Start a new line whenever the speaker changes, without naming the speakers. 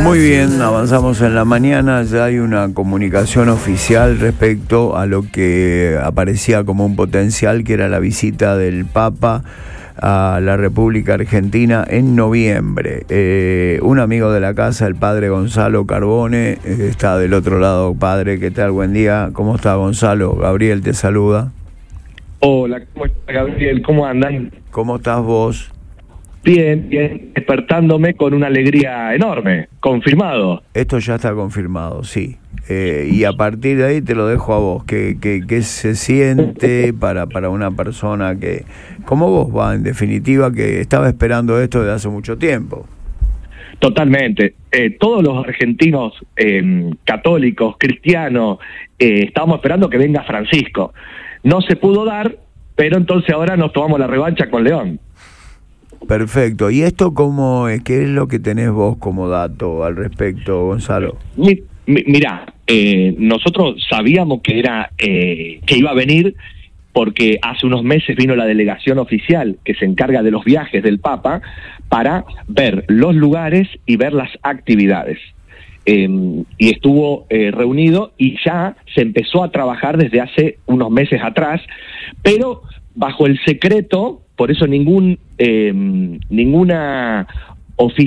Muy bien, avanzamos en la mañana, ya hay una comunicación oficial respecto a lo que aparecía como un potencial, que era la visita del Papa a la República Argentina en noviembre. Un amigo de la casa, el padre Gonzalo Carbone, está del otro lado. Padre, ¿qué tal? Buen día. ¿Cómo está, Gonzalo? Gabriel te saluda.
Hola, ¿cómo está, Gabriel? ¿Cómo andan?
¿Cómo estás vos?
Bien, bien, despertándome con una alegría enorme, confirmado.
Esto ya está confirmado, sí. Y a partir de ahí te lo dejo a vos. ¿Qué se siente para una persona que, como vos, va, en definitiva, que estaba esperando esto desde hace mucho tiempo?
Totalmente. Todos los argentinos católicos, cristianos, estábamos esperando que venga Francisco. No se pudo dar, pero entonces ahora nos tomamos la revancha con León.
Perfecto. ¿Y esto cómo es? ¿Qué es lo que tenés vos como dato al respecto, Gonzalo?
Mirá, nosotros sabíamos que iba a venir porque hace unos meses vino la delegación oficial que se encarga de los viajes del Papa para ver los lugares y ver las actividades. Y estuvo reunido y ya se empezó a trabajar desde hace unos meses atrás, pero bajo el secreto. Por eso ninguna oficina